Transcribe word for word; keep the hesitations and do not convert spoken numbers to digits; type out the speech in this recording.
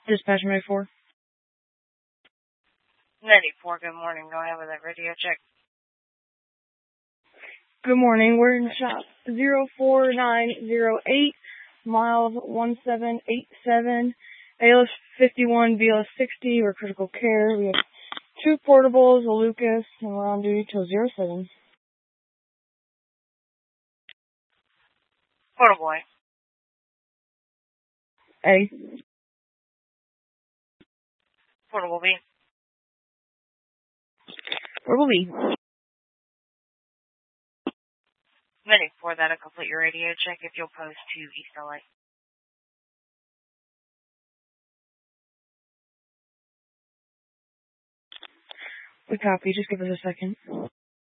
Dispatch ninety-four. ninety-four, good morning. Go ahead with that radio check. Good morning. We're in shop zero four nine zero eight, miles one seven eight seven, A L S fifty-one, B L S sixty. We're critical care. We have two portables, a Lucas, and we're on duty till zero seven. Portable A. A. Portable B. Portable B. ninety-four, that'll complete your radio check if you'll post to East L A. We copy. Just give us a second.